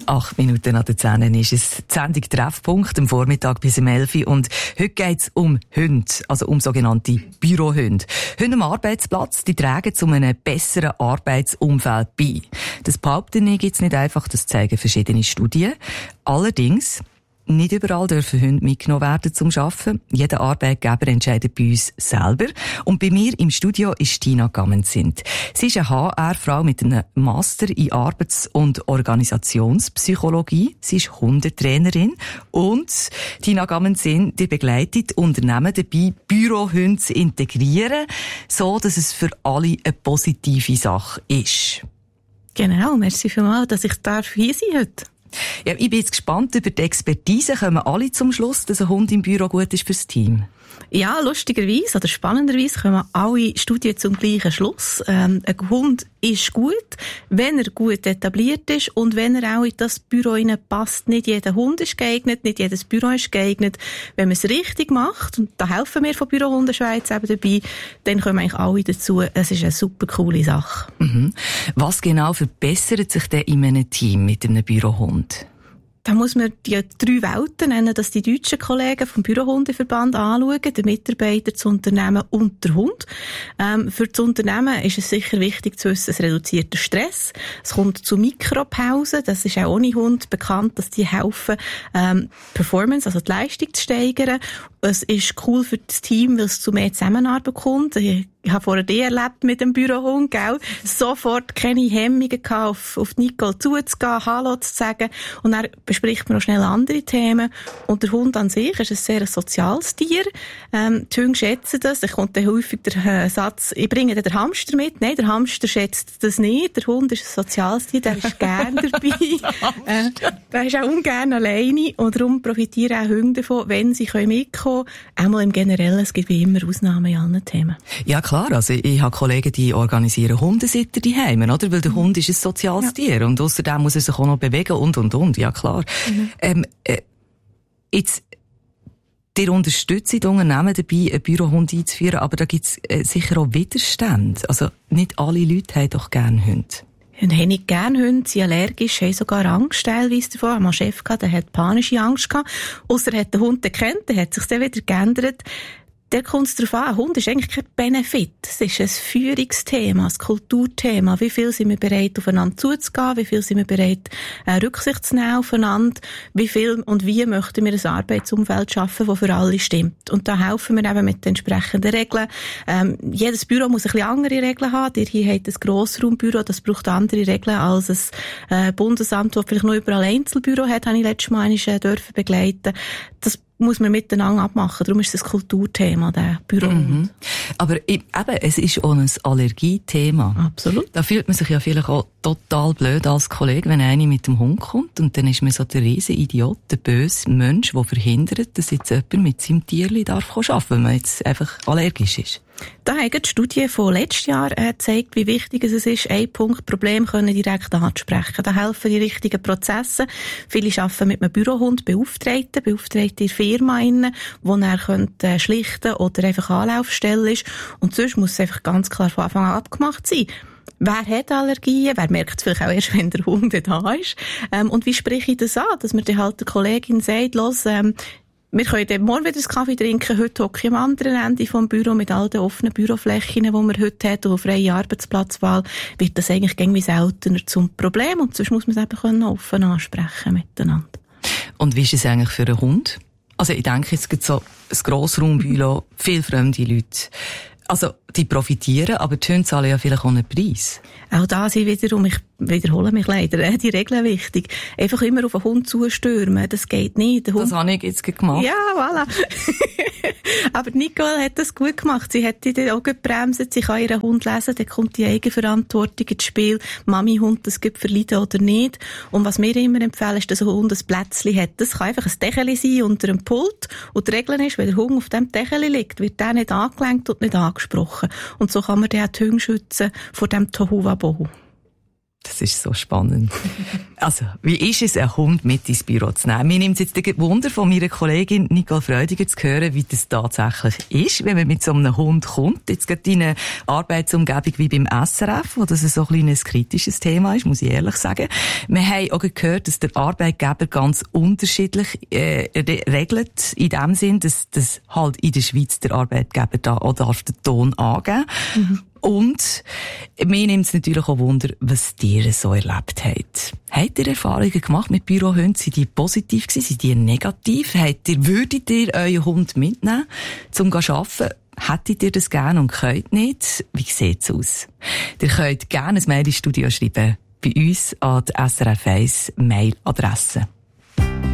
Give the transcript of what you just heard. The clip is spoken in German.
8 Minuten an der 10 ist es. Die Sendung Treffpunkt am Vormittag bis um 11 Uhr. Und heute geht es um Hunde, also um sogenannte Bürohunde. Hunde am Arbeitsplatz, die tragen zu einem besseren Arbeitsumfeld bei. Das behaupten ich jetzt nicht einfach, das zeigen verschiedene Studien. Allerdings, nicht überall dürfen Hunde mitgenommen werden zum Arbeiten. Jeder Arbeitgeber entscheidet bei uns selber. Und bei mir im Studio ist Tina Gammenzind. Sie ist eine HR-Frau mit einem Master in Arbeits- und Organisationspsychologie. Sie ist Hundetrainerin. Und Tina Gammenzind, die begleitet Unternehmen dabei, Bürohunde zu integrieren, so dass es für alle eine positive Sache ist. Genau, merci vielmals, dass ich hier sein heute. Ja, ich bin jetzt gespannt über die Expertise. Kommen alle zum Schluss, dass ein Hund im Büro gut ist fürs Team? Ja, lustigerweise oder spannenderweise kommen alle Studien zum gleichen Schluss. Ein Hund ist gut, wenn er gut etabliert ist und wenn er auch in das Büro passt. Nicht jeder Hund ist geeignet, nicht jedes Büro ist geeignet. Wenn man es richtig macht, und da helfen wir von Bürohunden Schweiz eben dabei, dann kommen eigentlich alle dazu. Es ist eine super coole Sache. Mhm. Was genau verbessert sich denn in einem Team mit einem Bürohund? Da muss man die 3 Welten nennen, dass die deutschen Kollegen vom Bürohundeverband anschauen, der Mitarbeiter, das Unternehmen und der Hund. Für das Unternehmen ist es sicher wichtig zu wissen, es reduziert den Stress. Es kommt zu Mikropausen. Das ist auch ohne Hund bekannt, dass die helfen, Performance, also die Leistung zu steigern. Es ist cool für das Team, weil es zu mehr Zusammenarbeit kommt. Ich habe vorher die erlebt mit dem Bürohund, gell? Sofort keine Hemmungen gehabt, auf Nicole zuzugehen, Hallo zu sagen. Und dann bespricht man noch schnell andere Themen. Und der Hund an sich ist ein sehr soziales Tier. Die Hunde schätzen das. Da kommt dann häufig der Satz, ich bringe den Hamster mit. Nein, der Hamster schätzt das nicht. Der Hund ist ein soziales Tier, der ist gerne dabei. Der ist auch ungern alleine. Und darum profitieren auch Hunde davon, wenn sie mitkommen können. Einmal im Generellen, es gibt wie immer Ausnahmen in allen Themen. Ja, klar. Also, ich habe Kollegen, die organisieren Hundesitter daheim, oder? Weil der Hund ist ein soziales Tier. Und außerdem muss er sich auch noch bewegen und. Ja, klar. Jetzt, ihr unterstützt die Unternehmen dabei, einen Bürohund einzuführen, aber da gibt es sicher auch Widerstände. Also, nicht alle Leute haben doch gerne Hunde. Und haben nicht gerne Hunde, sind allergisch, haben sogar Angst teilweise davon. Ich hatte mal einen Chef, der hat panische Angst gehabt. Ausser er hat den Hund gekannt, der hat sich dann wieder geändert. Der kommt es darauf an, ein Hund ist eigentlich kein Benefit. Es ist ein Führungsthema, ein Kulturthema. Wie viel sind wir bereit, aufeinander zuzugehen? Wie viel sind wir bereit, Rücksicht zu nehmen aufeinander? Wie viel und wie möchten wir ein Arbeitsumfeld schaffen, das für alle stimmt? Und da helfen wir eben mit den entsprechenden Regeln. Jedes Büro muss ein bisschen andere Regeln haben. Ihr hier habt ein Grossraumbüro, das braucht andere Regeln als ein Bundesamt, das vielleicht noch überall Einzelbüro hat, habe ich letztes Mal dürfen begleiten. Das muss man miteinander abmachen. Darum ist es ein Kulturthema, der Büro. Mhm. Aber eben, es ist auch ein Allergiethema. Absolut. Da fühlt man sich ja vielleicht auch total blöd als Kollege, wenn einer mit dem Hund kommt und dann ist man so der riesen Idiot, der böse Mensch, der verhindert, dass jetzt jemand mit seinem Tierli darf arbeiten, weil man jetzt einfach allergisch ist. Da haben die Studie von letztes Jahr gezeigt, wie wichtig es ist, ein Punkt, Problem können direkt anzusprechen. Da helfen die richtigen Prozesse. Viele arbeiten mit einem Bürohund, Beauftragten in der Firma, wo er schlichten oder einfach Anlaufstelle ist. Und sonst muss es einfach ganz klar von Anfang an abgemacht sein. Wer hat Allergien? Wer merkt es vielleicht auch erst, wenn der Hund da ist? Und wie spreche ich das an? Dass man dann halt der Kollegin sagt, los, wir können morgen wieder einen Kaffee trinken. Heute hocke ich am anderen Ende vom Büro mit all den offenen Büroflächen, die man heute hat, und freie Arbeitsplatzwahl, wird das eigentlich irgendwie seltener zum Problem. Und sonst muss man es eben offen ansprechen miteinander. Und wie ist es eigentlich für einen Hund? Also ich denke, es gibt so ein Grossraumbüro, viele fremde Leute. Also, die profitieren, aber die Hunde zahlen ja vielleicht auch einen Preis. Auch da sind wiederum, ich wiederhole mich leider, die Regeln wichtig. Einfach immer auf den Hund zustürmen, das geht nicht. Das habe ich jetzt gemacht. Ja, voilà. Aber Nicole hat das gut gemacht. Sie hat die auch gebremst, sie kann ihren Hund lesen, dann kommt die Eigenverantwortung ins Spiel. Mami, Hund, das gibt verleiden oder nicht. Und was wir immer empfehlen, ist, dass ein Hund ein Plätzchen hat. Das kann einfach ein Decheli sein unter einem Pult. Und die Regel ist, wenn der Hund auf dem Decheli liegt, wird der nicht angelenkt und nicht angesprochen. Und so kann man den Hunde schützen vor dem Tohuwabohu. Das ist so spannend. Also, wie ist es, einen Hund mit ins Büro zu nehmen? Mir nimmt es jetzt Wunder von meiner Kollegin Nicole Freudiger zu hören, wie das tatsächlich ist, wenn man mit so einem Hund kommt. Jetzt gerade in eine Arbeitsumgebung wie beim SRF, wo das so ein kritisches Thema ist, muss ich ehrlich sagen. Wir haben auch gehört, dass der Arbeitgeber ganz unterschiedlich regelt, in dem Sinn, dass halt in der Schweiz der Arbeitgeber da auch darf den Ton angeben. Und mir nimmt es natürlich auch Wunder, was ihr so erlebt habt. Habt ihr Erfahrungen gemacht mit Bürohunden? Sind die positiv gewesen? Sind die negativ? Würdet ihr euren Hund mitnehmen, zum arbeiten? Hättet ihr das gerne und könnt nicht? Wie sieht's aus? Ihr könnt gerne ein Mail ins Studio schreiben. Bei uns an die SRF1 Mailadresse.